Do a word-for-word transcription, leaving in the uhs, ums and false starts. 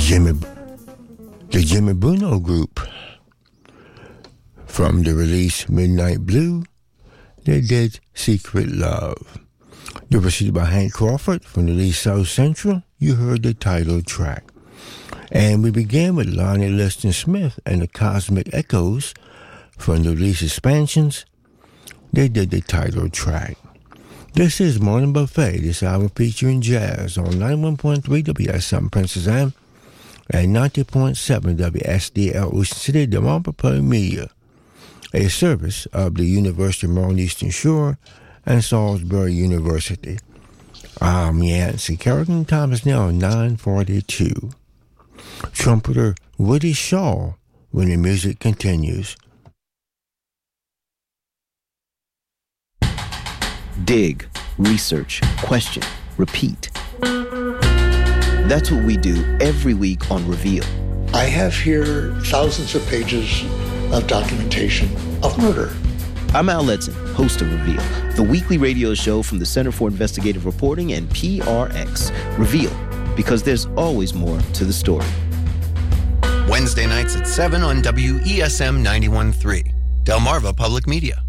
Jimmy, the Jimmy Bruno Group. From the release Midnight Blue, they did Secret Love. You proceeded by Hank Crawford from the release South Central. You heard the title track. And we began with Lonnie Liston Smith and the Cosmic Echoes from the release Expansions. They did the title track. This is Morning Buffet, this hour featuring jazz on ninety-one point three W S M Princess Anne and ninety point seven W S D L Ocean City, the Montpelier Media, a service of the University of Maryland Eastern Shore and Salisbury University. I'm Yancey Kerrigan. Time is now nine forty-two. Trumpeter Woody Shaw when the music continues. Dig, research, question, repeat. That's what we do every week on Reveal. I have here thousands of pages of documentation of murder. I'm Al Letson, host of Reveal, the weekly radio show from the Center for Investigative Reporting and P R X. Reveal, because there's always more to the story. Wednesday nights at seven on W E S M ninety-one point three, Delmarva Public Media.